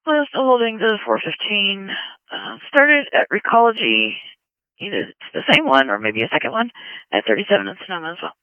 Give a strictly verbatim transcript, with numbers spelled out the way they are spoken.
Well, still holding the four fifteen. Uh, started at Recology, either it's the same one or maybe a second one, at thirty-seven in Sonoma as well.